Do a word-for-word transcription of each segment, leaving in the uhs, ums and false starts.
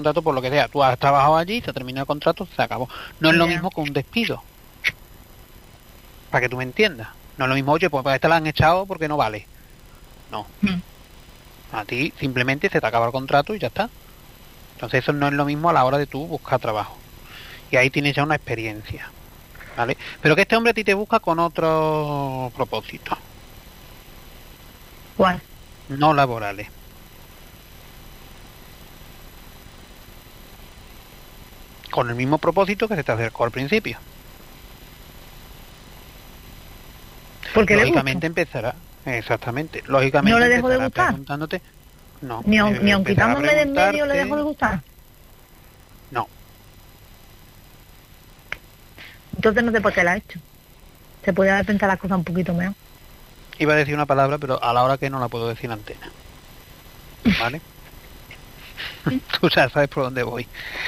contrato por lo que sea. Tú has trabajado allí, se termina el contrato, se acabó. No es lo Ya. mismo que un despido. Para que tú me entiendas. No es lo mismo, oye, pues a esta la han echado porque no vale. No. Mm. A ti simplemente se te acaba el contrato y ya está. Entonces eso no es lo mismo a la hora de tú buscar trabajo. Y ahí tienes ya una experiencia. ¿Vale? Pero que este hombre a ti te busca con otro propósito. ¿Cuál? No laborales. Con el mismo propósito que se te acercó al principio. Porque le Lógicamente gusto. empezará, exactamente, lógicamente ¿No le dejo de empezará gustar? preguntándote, no, Ni aun, eh, ni aun empezará a quitándome de en medio le dejo de preguntarte, gustar. no, Entonces no sé por qué la ha hecho. Se podía haber pensado las cosas un poquito mejor. iba a decir una palabra, pero a la hora que no la puedo decir en antena, ¿vale? Tú ya sabes por dónde voy.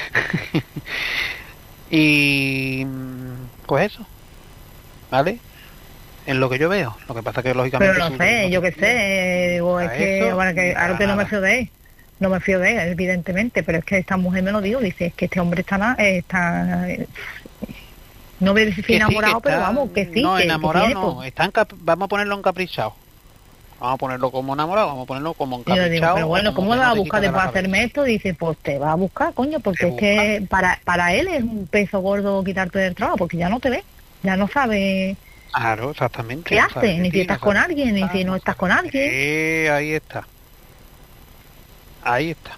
Y pues eso, ¿vale? Es lo que yo veo. Lo que pasa que lógicamente Pero no tú sé, no yo te qué fías sé, digo, a es que eso ahora ni que, ahora para que no me nada. fío de él, no me fío de él, evidentemente, pero es que esta mujer me lo dijo, dice, es que este hombre está, na- eh, está eh, no voy a decir Que sí, que enamorado, pero está, vamos, que sí, no, que, que enamorado tiene pues. no, está encap- vamos a ponerlo encaprichado. Vamos a ponerlo como enamorado, vamos a ponerlo como Y yo digo, encaprichado pero o bueno, como ¿cómo que me va no a te buscar quita de la después de cabeza. hacerme esto? Dice, pues te va a buscar, coño, porque Te es busca. que para, para él es un peso gordo quitarte del trabajo, porque ya no te ve, ya no sabe Claro, exactamente, qué no sabe hace, de ni si ti, no estás con sabe dónde alguien, ni estás, si no no estás sabe. con alguien. Eh, ahí está, ahí está.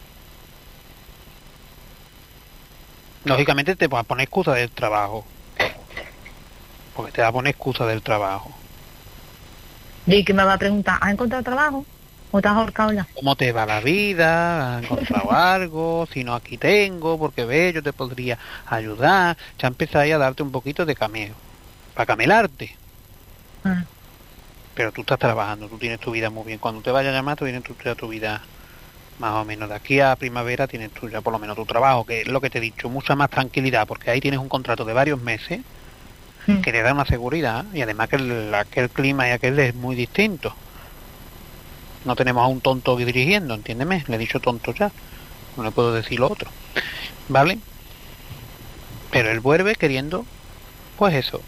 Lógicamente te va a poner excusa del trabajo, porque te va a poner excusa del trabajo. Y que me va a preguntar, ¿has encontrado trabajo? ¿O te has ahorcado ya? ¿Cómo te va la vida? ¿Has encontrado algo? Si no, aquí tengo, porque ve, yo te podría ayudar. Ya empezáis a darte un poquito de cameo, para camelarte. Ah. Pero tú estás trabajando, tú tienes tu vida muy bien. Cuando te vayas a llamar, tú tienes tu, ya tu vida más o menos. De aquí a primavera tienes tú ya por lo menos tu trabajo, que es lo que te he dicho, mucha más tranquilidad, porque ahí tienes un contrato de varios meses Mm. que te da una seguridad y además que el, aquel clima y aquel es muy distinto. No tenemos a un tonto dirigiendo, entiéndeme, le he dicho tonto ya, no le puedo decir lo otro, ¿vale? Pero él vuelve queriendo, pues eso.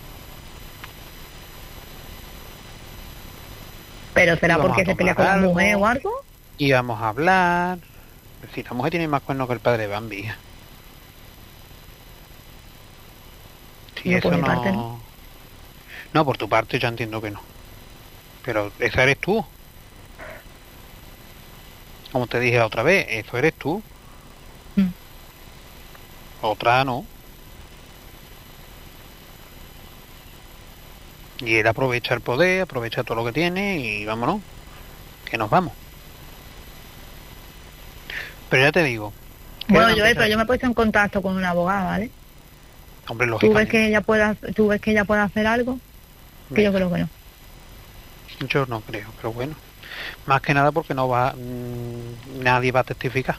¿Pero será Íbamos porque a se pelea tomar con la algo, mujer o algo? íbamos a hablar. Si la mujer tiene más cuernos que el padre de Bambi. Si No, por eso mi parte no. no... No, por tu parte ya entiendo que no. Pero esa eres tú. Como te dije la otra vez, eso eres tú. Mm. Otra no. Y él aprovecha el poder, aprovecha todo lo que tiene y vámonos. Que nos vamos. Pero ya te digo. que Bueno, él yo, va a pero empezar- yo me he puesto en contacto con una abogada, ¿vale? Hombre, ¿Tú ves lógicamente. que ella pueda, tú ves que ella pueda hacer algo? Que yo creo que no. Yo no creo, pero bueno. Más que nada porque no va... mmm, nadie va a testificar.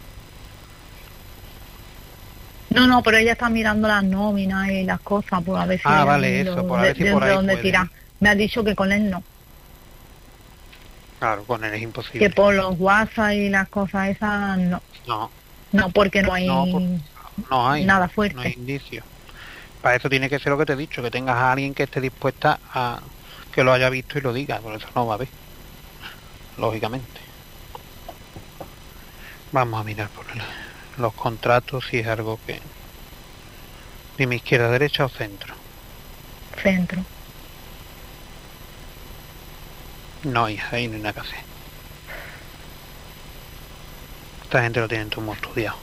No, no, pero ella está mirando las nóminas y las cosas, pues a ver si Ah, hay vale, ahí eso, lo- por a de, ver si de por ahí dónde puede, tirar. ¿no? Me ha dicho que con él no. Claro, con él es imposible. Que por los WhatsApp y las cosas esas, no. No, No, porque no hay no, por- no hay. nada No fuerte. hay indicios. Para eso tiene que ser lo que te he dicho, que tengas a alguien que esté dispuesta a que lo haya visto y lo diga, por eso no va a haber, lógicamente. Vamos a mirar por el- los contratos si es algo que... Dime izquierda, derecha o centro. Centro. No, hija, ahí no hay nada que hacer. Esta gente lo tienen todo muy estudiado.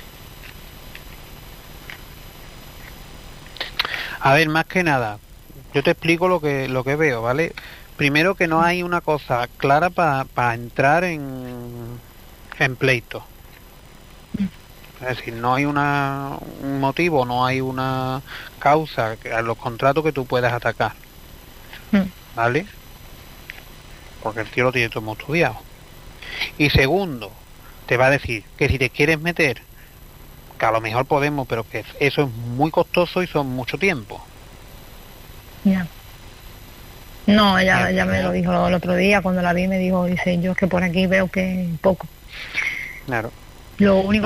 A ver, más que nada, yo te explico lo que lo que veo, ¿vale? Primero que no hay una cosa clara para pa entrar en, en pleito. Es decir, no hay una, un motivo, no hay una causa que- a los contratos que tú puedas atacar, Mm. ¿vale? Porque el tío lo tiene todo muy estudiado. Y segundo, te va a decir que si te quieres meter, que a lo mejor podemos, pero que eso es muy costoso y son mucho tiempo. Ya. No, ella, Ya, ella me pero- lo dijo el otro día cuando la vi, me dijo, dice, yo es que por aquí veo que poco. Claro. Lo único